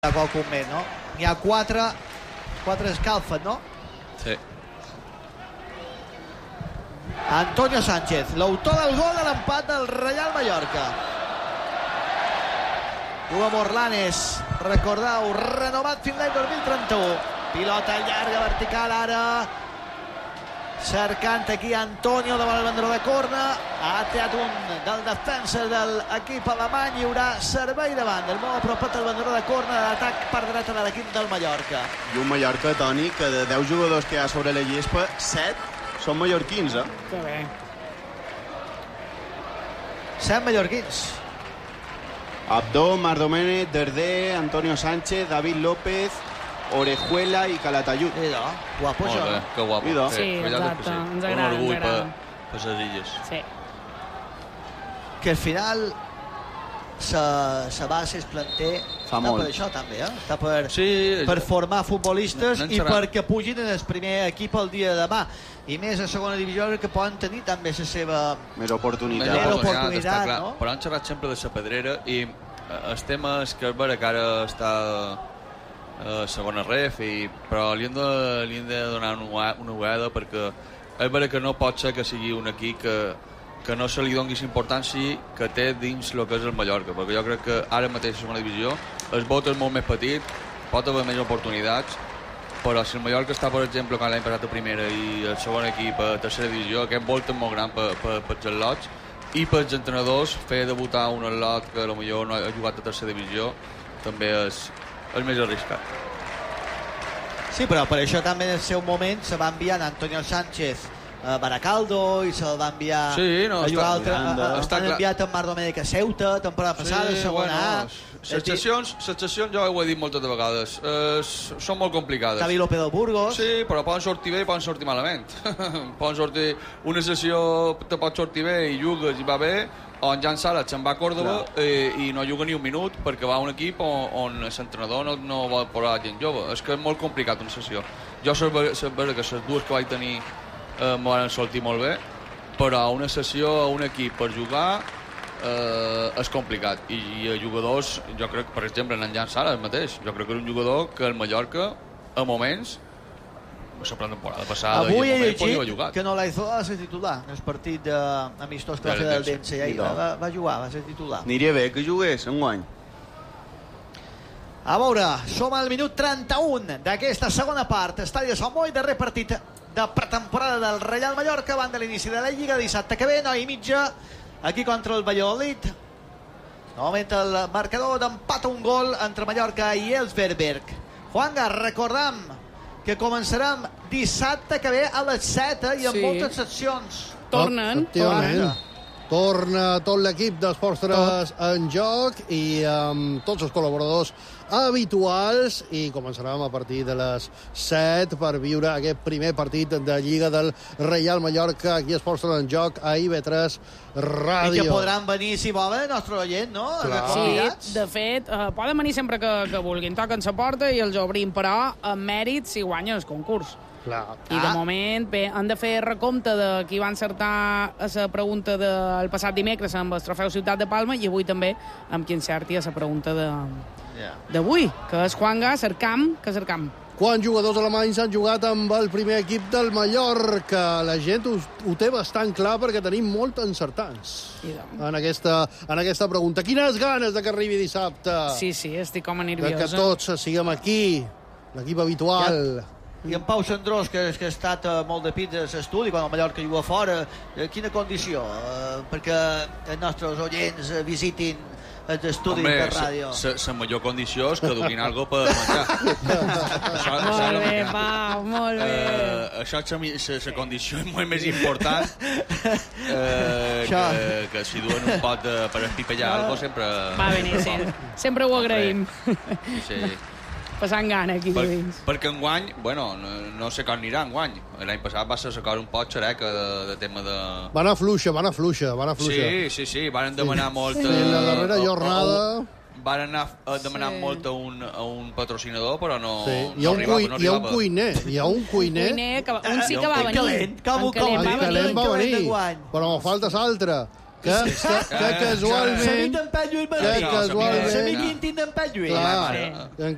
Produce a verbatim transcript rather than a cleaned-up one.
a qual moment, no? N'hi ha quatre, quatre escalfen, no? Sí. Antonio Sánchez, l'autor del gol de l'empat del Reial Mallorca. Hugo Morlanes, recordeu, renovat fins l'any dos mil trenta-u. Pilota llarga, vertical, ara cercant aquí Antonio davant el bandera de corna. Ha teat un del defensa de l'equip alemany. Hi haurà servei davant del molt apropat del bandera de corna de l'atac per dreta de l'equip del Mallorca. I un Mallorca, Toni, que de deu jugadors que hi ha sobre la gespa, set són mallorquins, eh? Que bé. set mallorquins. Abdó, Marc Domènech, Darder, Antonio Sánchez, David López, Orejuela i Calatayud. Idò, guapo Molt això. bé, que guapo. Idò. Sí, exacte, ens agrada, Un orgull ens agrada. per, per les illes. Sí. Que al final sa, sa base es planter Fa està molt. per això també, eh? Està per, Sí, per formar futbolistes No- no en i serà. perquè pugin en el primer equip el dia de demà, i més a segona divisió, que poden tenir també la seva... Més oportunitat. Més Més oportunitat, està clar. no? Però han xerrat sempre de la pedrera i eh, el tema és que és vera que ara està a segona ref, i, però li hem de, li hem de donar una, una uada, perquè és vera que no pot ser que sigui un equip que, que no se li donguis importància que té dins el que és el Mallorca, perquè jo crec que ara mateix a segona divisió el vot és molt més petit, pot haver més oportunitats, però si el Mallorca està, per exemple, quan l'any passat a primera i el segon equip a tercera divisió, aquest volt és molt gran per, per, per els lots, i pels entrenadors fer debutar un lot que potser no ha jugat a tercera divisió també és, és més arriscat. Sí, però per això també en el seu moment se va enviar Antonio Sánchez a Baracaldo i se'l va enviar Sí, no, a jugar està- altre, a, a, està han clar. enviat en Marc Domènech a Ceuta temporada passada, Sí, segona bueno, A. les sessions, les sessions, jo ho he dit moltes de vegades, eh, són molt complicades. Xavi López del Burgos. Sí, però poden sortir bé i poden sortir malament. Poden sortir... Una sessió te pot sortir bé i jugues i va bé, o en Jan Sala se'n va a Córdoba eh, i no juga ni un minut perquè va a un equip on, on l'entrenador no, no vol posar gent jove. És que és molt complicat una sessió. Jo sé que les dues que vaig tenir eh, m'ho van sortir molt bé, però una sessió a un equip per jugar eh, és complicat. I, i a jugadors, jo crec, per exemple, en Jan Sala el mateix, jo crec que era un jugador que el Mallorca a moments la temporada passada Avui i a he moments podria haver llegit jugat. que no l'ha va ser titular en el partit de, amistós que va Del fer del Dense. Dense, ja hi Idò. va, va jugar, va ser titular. Aniria bé que jugués enguany. A veure, som al minut trenta-un d'aquesta segona part. Estadi de Sant Boi, darrer partit de pretemporada del Reial Mallorca abans de l'inici de la Lliga, dissabte que ve, nou i mitja, aquí contra el Valladolid. Novament el marcador d'empat a un gol entre Mallorca i Elsberberg. Juanga, recordam que començarem dissabte que ve a les set, eh, i amb Sí. moltes seccions. Tornen. Efectivament. Torna tot l'equip d'Esports tres en joc i amb tots els col·laboradors habituals, i començarem a partir de les set per viure aquest primer partit de Lliga del Reial Mallorca aquí a Esports tres en joc a I B tres I Ràdio. que podran venir, si volen, el nostre oient, no? Clar. Els convidats. Sí, de fet, eh, poden venir sempre que, que vulguin. Toquen la porta i els obrim, però amb mèrit si guanyen el concurs. Clar. I de Ah. moment, bé, han de fer recompte de qui va encertar a la pregunta del passat dimecres amb el trofeu Ciutat de Palma, i avui també amb qui encerti a la pregunta de Ja. d'avui, que és Juanga, Cercam, que Cercam. Quants jugadors alemanys han jugat amb el primer equip del Mallorca? La gent ho, ho té bastant clar perquè tenim molt encertats I de... en aquesta, en aquesta pregunta. Quines ganes de que arribi dissabte? Sí, sí, estic com a De que nerviosa. tots siguem aquí, l'equip habitual. I en Pau Sandrós, que, que ha estat uh, molt de pit a l'estudi, quan el Mallorca juga fora, eh, quina condició? Uh, perquè els nostres oients uh, visitin l'estudi de ràdio. la millor condició és que duguin alguna cosa per menjar. això, això, Molt és bé, el que- Pau, molt bé. Eh, això és la condició molt més important eh, Això. que, que si duen un pot de, per espipellar alguna cosa sempre... Va venir, sí. Sempre ho agraïm. Sí. Passant gana aquí Per, dins. perquè enguany, bueno, no, no sé com anirà enguany. L'any passat va ser sacar un pot xereca de, de tema de... Va anar fluixa, va anar fluixa, va anar fluixa. Sí, sí, sí, van demanar molt... Sí, la darrera jornada... Van anar a demanar Sí. molt a un, a un patrocinador, però no, Sí. Hi ha no un, arribava, cui, no hi ha un arribava. cuiner, hi ha un cuiner... Cuiner, que va, un sí que va En venir. calent, com- En com- calent El va calent. venir. calent va venir, d'enguany. però faltes altre. que, que, que Eh, casualment... S'ha d'en Pep Lluís Que Martí. casualment... S'ha Quintín d'en Pep Lluís. Clar, Sí. en